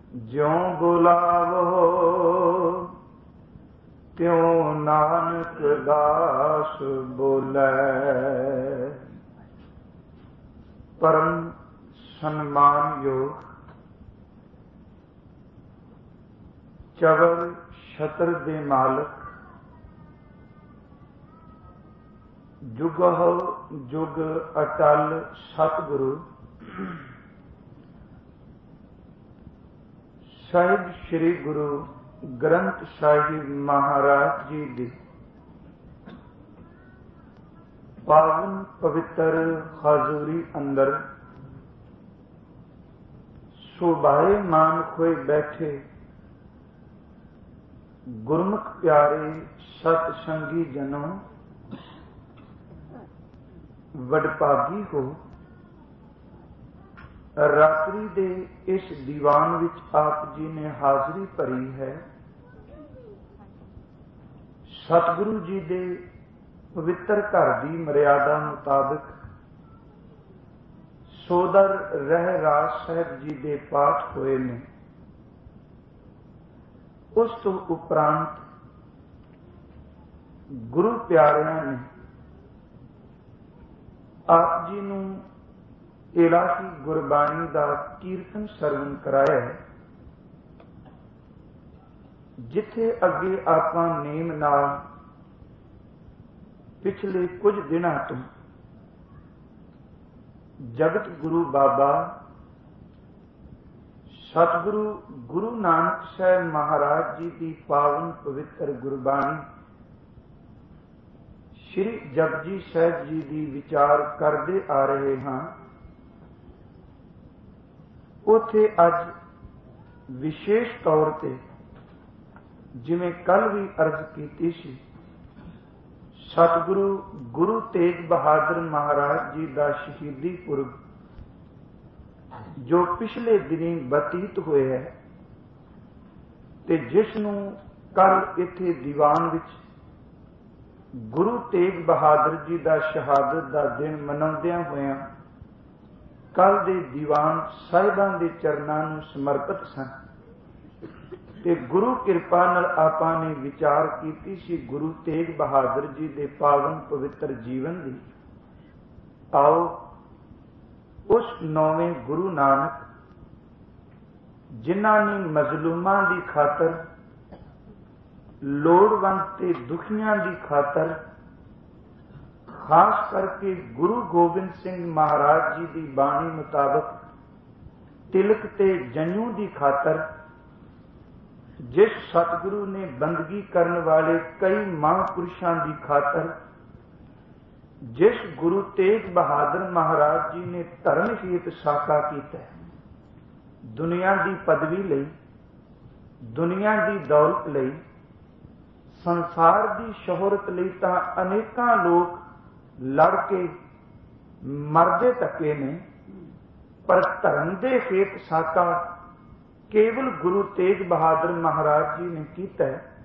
ज्यों बुलावो त्यों नानक दास बोलै। परम सम्मान योग चवर छतर दे मालक, जुगह जुग अटल सतगुरु, ਸਾਹਿਬ ਸ੍ਰੀ ਗੁਰੂ ਗ੍ਰੰਥ ਸਾਹਿਬ ਮਹਾਰਾਜ ਜੀ ਦੀ ਪਾਵਨ ਪਵਿੱਤਰ ਹਾਜ਼ੂਰੀ ਅੰਦਰ ਸੁਭਾਏ ਮਾਨ ਹੋਏ ਬੈਠੇ ਗੁਰਮੁਖ ਪਿਆਰੇ ਸਤ ਸੰਗੀ ਜਨੋ, ਵਡਭਾਗੀ ਹੋ। ਰਾਤਰੀ ਦੇ ਇਸ ਦੀਵਾਨ ਵਿੱਚ ਆਪ ਜੀ ਨੇ ਹਾਜ਼ਰੀ ਭਰੀ ਹੈ। ਸਤਿਗੁਰੂ ਜੀ ਦੇ ਪਵਿੱਤਰ ਘਰ ਦੀ ਮਰਿਆਦਾ ਮੁਤਾਬਕ ਸੋਦਰ ਰਹਿ ਰਾਜ ਸਾਹਿਬ ਜੀ ਦੇ ਪਾਠ ਹੋਏ ਨੇ। ਉਸ ਤੋਂ ਉਪਰੰਤ ਗੁਰੂ ਪਿਆਰਿਆਂ ਨੇ ਆਪ ਜੀ ਨੂੰ ਇਲਾਹੀ ਗੁਰਬਾਣੀ ਦਾ ਕੀਰਤਨ ਸਰਵਣ ਕਰਾਇਆ ਹੈ। ਜਿੱਥੇ ਅੱਗੇ ਆਪਾਂ ਨੇਮ ਨਾਲ ਪਿਛਲੇ ਕੁਝ ਦਿਨਾਂ ਤੋਂ ਜਗਤ ਗੁਰੂ ਬਾਬਾ ਸਤਿਗੁਰੂ ਗੁਰੂ ਨਾਨਕ ਸਾਹਿਬ ਮਹਾਰਾਜ ਜੀ ਦੀ ਪਾਵਨ ਪਵਿੱਤਰ ਗੁਰਬਾਣੀ ਸ਼੍ਰੀ ਜਪਜੀ ਸਾਹਿਬ ਜੀ ਦੀ ਵਿਚਾਰ ਕਰਦੇ ਆ ਰਹੇ ਹਾਂ, ਉੱਥੇ ਅੱਜ ਵਿਸ਼ੇਸ਼ ਤੌਰ ਤੇ ਜਿਵੇਂ ਕੱਲ ਵੀ ਅਰਜ਼ ਕੀਤੀ ਸੀ, ਸਤਿਗੁਰੂ ਗੁਰੂ ਤੇਗ ਬਹਾਦਰ ਮਹਾਰਾਜ ਜੀ ਦਾ ਸ਼ਹੀਦੀ ਪੁਰਬ ਜੋ ਪਿਛਲੇ ਦਿਨੀ ਬਤੀਤ ਹੋਇਆ ਹੈ ਤੇ ਜਿਸ ਨੂੰ ਕੱਲ ਇੱਥੇ ਦੀਵਾਨ ਵਿੱਚ ਗੁਰੂ ਤੇਗ ਬਹਾਦਰ ਜੀ ਦਾ ਸ਼ਹਾਦਤ ਦਾ ਦਿਨ ਮਨਾਉਂਦਿਆਂ ਹੋਇਆਂ ਕੱਲ ਦੇ ਦੀਵਾਨ ਸਾਹਿਬਾਂ ਦੇ ਚਰਨਾਂ ਨੂੰ ਸਮਰਪਿਤ ਸਨ ਤੇ ਗੁਰੂ ਕਿਰਪਾ ਨਾਲ ਆਪਾਂ ਨੇ ਵਿਚਾਰ ਕੀਤੀ ਸੀ ਗੁਰੂ ਤੇਗ ਬਹਾਦਰ ਜੀ ਦੇ ਪਾਵਨ ਪਵਿੱਤਰ ਜੀਵਨ ਦੀ। ਆਓ ਉਸ ਨੌਵੇਂ ਗੁਰੂ ਨਾਨਕ ਜਿਨ੍ਹਾਂ ਨੇ ਮਜ਼ਲੂਮਾਂ ਦੀ ਖਾਤਰ, ਲੋੜਵੰਦ ਤੇ ਦੁਖੀਆਂ ਦੀ ਖਾਤਰ, ਖਾਸ ਕਰਕੇ ਗੁਰੂ ਗੋਬਿੰਦ ਸਿੰਘ ਮਹਾਰਾਜ ਜੀ ਦੀ ਬਾਣੀ ਮੁਤਾਬਕ ਤਿਲਕ ਤੇ ਜੰਝੂ ਦੀ ਖਾਤਰ, ਜਿਸ ਸਤਿਗੁਰੂ ਨੇ ਬੰਦਗੀ ਕਰਨ ਵਾਲੇ ਕਈ ਮਹਾਂਪੁਰਸ਼ਾਂ ਦੀ ਖਾਤਰ, ਜਿਸ ਗੁਰੂ ਤੇਗ ਬਹਾਦਰ ਮਹਾਰਾਜ ਜੀ ਨੇ ਧਰਮ ਹਿਤ ਸਾਕਾ ਕੀਤਾ, ਦੁਨੀਆ ਦੀ ਪਦਵੀ ਲਈ, ਦੁਨੀਆ ਦੀ ਦੌਲਤ ਲਈ, ਸੰਸਾਰ ਦੀ ਸ਼ੋਹਰਤ ਲਈ ਤਾਂ ਅਨੇਕਾਂ ਲੋਕ ਲੜ ਕੇ ਮਰਦੇ ਤੱਕੇ ਨੇ, ਪਰ ਧਰਮ ਦੇ ਹੇਤ ਸਾਕਾ ਕੇਵਲ ਗੁਰੂ ਤੇਗ ਬਹਾਦਰ ਮਹਾਰਾਜ ਜੀ ਨੇ ਕੀਤਾ ਹੈ।